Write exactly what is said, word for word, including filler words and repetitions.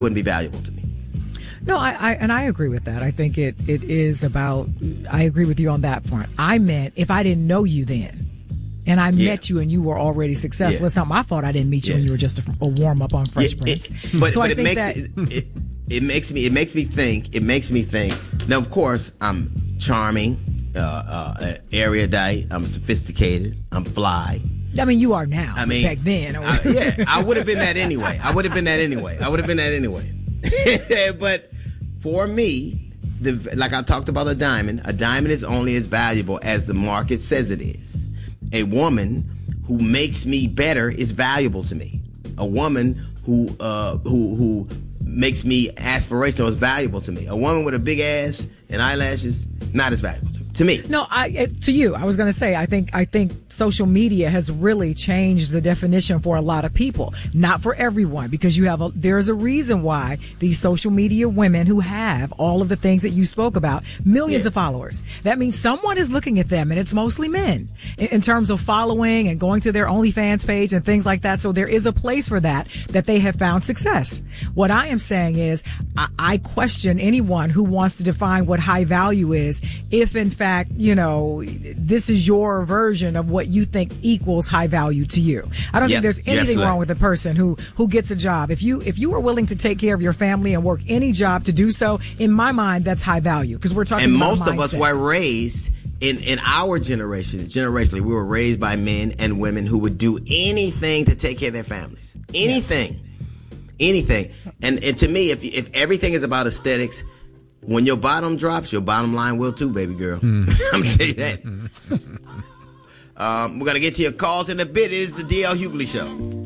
wouldn't be valuable to me. No, I, I and I agree with that. I think it, it is about, I agree with you on that point. I meant if I didn't know you then, and I yeah. met you and you were already successful, yeah. it's not my fault I didn't meet you yeah. when you were just a, a warm up on Fresh yeah, Prince. It, but so but I it think makes that, it, it it makes me it makes me think it makes me think. Now, of course, I'm charming, uh, uh, erudite. I'm sophisticated. I'm fly. I mean, you are now. I mean, back then. I, yeah, I would have been that anyway. I would have been that anyway. I would have been that anyway. But for me, the, like I talked about a diamond, a diamond is only as valuable as the market says it is. A woman who makes me better is valuable to me. A woman who uh, who who makes me aspirational is valuable to me. A woman with a big ass and eyelashes, not as valuable to me. To me. No, I to you. I was going to say, I think I think social media has really changed the definition for a lot of people. Not for everyone, because you have a, there's a reason why these social media women who have all of the things that you spoke about, millions yes. of followers. That means someone is looking at them, and it's mostly men in, in terms of following and going to their OnlyFans page and things like that. So there is a place for that, that they have found success. What I am saying is, I, I question anyone who wants to define what high value is, if in fact fact, you know, this is your version of what you think equals high value to you. I don't yep. think there's anything yep, wrong with a person who, who gets a job. If you, if you are willing to take care of your family and work any job to do so, in my mind, that's high value, because we're talking and about most mindset. of us were raised in, in our generation, generationally, we were raised by men and women who would do anything to take care of their families. Anything. Yes. Anything. And, and to me, if, if everything is about aesthetics, when your bottom drops, your bottom line will too, baby girl. Mm. I'm going to tell you that. um, we're going to get to your calls in a bit. It is the D L Hughley Show.